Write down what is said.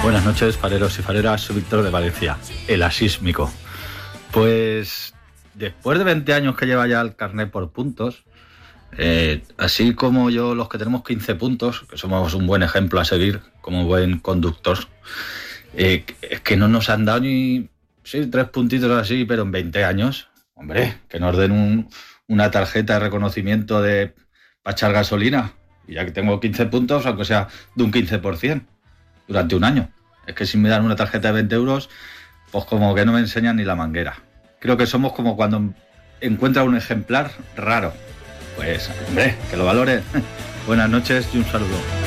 Buenas noches, fareros y fareras, soy Víctor de Valencia, el asísmico. Pues después de 20 años que lleva ya el carnet por puntos, así como yo, los que tenemos 15 puntos, que somos un buen ejemplo a seguir como buen conductor, es que no nos han dado ni 3 puntitos así, pero en 20 años, hombre, que nos den una tarjeta de reconocimiento para echar gasolina, y ya que tengo 15 puntos, aunque sea de un 15%. Durante un año. Es que si me dan una tarjeta de 20 euros, pues como que no me enseñan ni la manguera. Creo que somos como cuando encuentras un ejemplar raro. Pues, hombre, que lo valores. Buenas noches y un saludo.